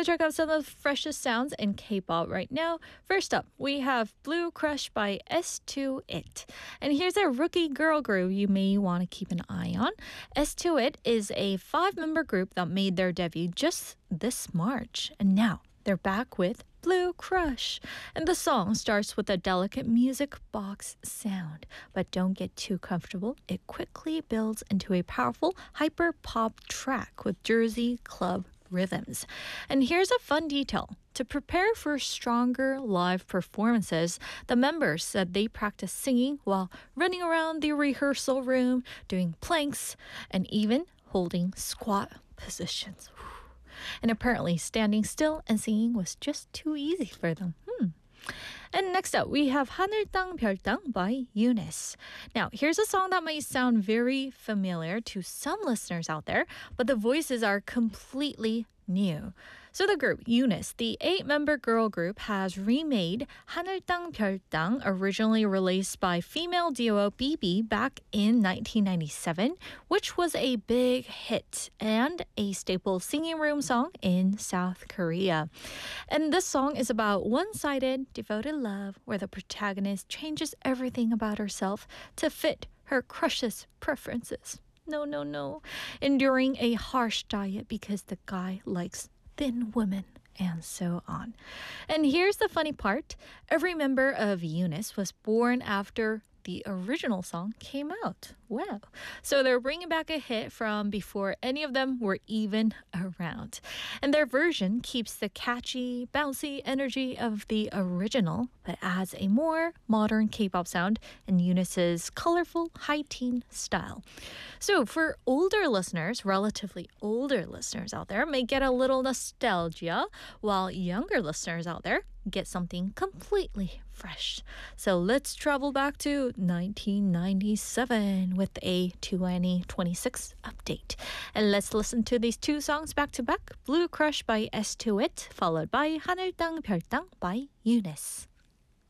to check out some of the freshest sounds in K-pop right now. First up, we have Blue Crush by S2IT. And here's a rookie girl group you may want to keep an eye on. S2IT is a 5-member group that made their debut just this March. And now they're back with Blue Crush. And the song starts with a delicate music box sound. But don't get too comfortable. It quickly builds into a powerful hyper pop track with Jersey club rhythms. And here's a fun detail. To prepare for stronger live performances, the members said they practiced singing while running around the rehearsal room, doing planks, and even holding squat positions. And apparently standing still and singing was just too easy for them. And next up, we have 하늘 땅 별 땅 by Eunice. Now, here's a song that might sound very familiar to some listeners out there, but the voices are completely new. So the group, Eunice, the 8-member girl group, has remade 하늘 땅 별 땅, originally released by female duo BB back in 1997, which was a big hit and a staple singing room song in South Korea. And this song is about one-sided, devoted love where the protagonist changes everything about herself to fit her crush's preferences. No. Enduring a harsh diet because the guy likes thin women, and so on. And here's the funny part. Every member of Eunice was born after the original song came out. Wow. So they're bringing back a hit from before any of them were even around. And their version keeps the catchy, bouncy energy of the original, but adds a more modern K-pop sound in Eunice's colorful high teen style. So for older listeners, relatively older listeners out there, may get a little nostalgia, while younger listeners out there get something completely fresh. So let's travel back to 1997 with a 2026 update. And let's listen to these two songs back to back. Blue Crush by S2IT, followed by 하늘 땅 별 땅 by Eunice.